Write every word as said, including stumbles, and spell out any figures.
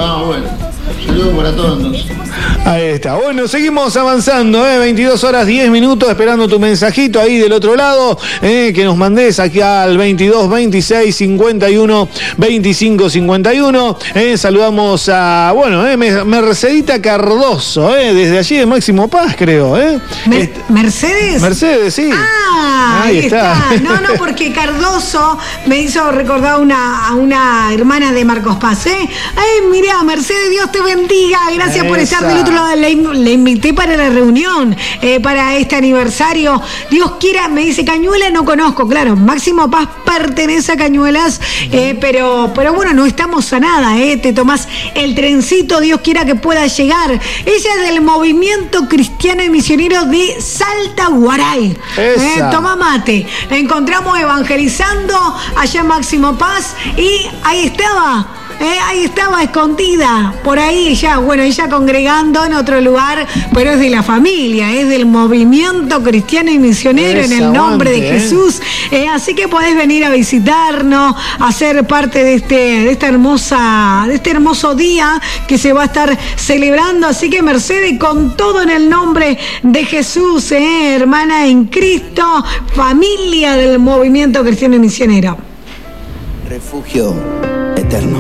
Ah, bueno. Saludos para todos entonces. Ahí está. Bueno, seguimos avanzando, ¿eh? veintidós horas diez minutos, esperando tu mensajito ahí del otro lado, ¿eh? Que nos mandes aquí al veintidós veintiséis cincuenta y uno veinticinco cincuenta y uno. ¿eh? Saludamos a, bueno, ¿eh? Mercedita Cardoso, ¿eh? Desde allí de Máximo Paz, creo. ¿eh? Mer ¿Mercedes? Mercedes, sí. Ah, ahí, ahí está. está. No, no, porque Cardoso me hizo recordar una, a una hermana de Marcos Paz, ¿eh? Ay, mirá, Mercedes, Dios te bendiga. Gracias Esa. por estar del otro lado. Le, le invité para la reunión, eh, para este aniversario. Dios quiera, me dice, Cañuelas no conozco. Claro, Máximo Paz pertenece a Cañuelas, eh, pero, pero bueno, no estamos a nada, ¿eh? Te tomás el trencito, Dios quiera que pueda llegar. Ella es del Movimiento Cristiano y Misionero de Salta Guaray. Eh, toma mate. La encontramos evangelizando allá en Máximo Paz y ahí estaba. Eh, ahí estaba escondida, por ahí ya, bueno, ella congregando en otro lugar, pero es de la familia, es del Movimiento Cristiano y Misionero Esa en el nombre aguante, de Jesús. Eh, así que podés venir a visitarnos, a ser parte de este, de esta hermosa, de este hermoso día que se va a estar celebrando. Así que Mercedes, con todo en el nombre de Jesús, eh, hermana en Cristo, familia del Movimiento Cristiano y Misionero. Refugio eterno.